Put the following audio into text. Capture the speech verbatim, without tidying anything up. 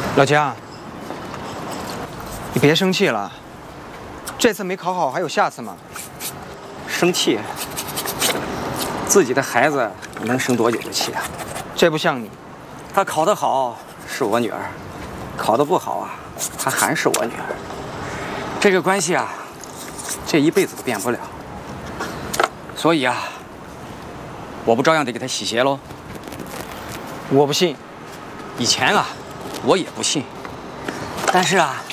老姜，你别生气了，这次没考好还有下次吗？ 生气？自己的孩子能生多久的气啊？ 这不像你。 她考得好是我女儿，考得不好啊，她还是我女儿。这个关系啊，这一辈子都变不了。所以啊，我不照样得给她洗鞋喽？ 我不信。 以前啊，我也不信，但是啊。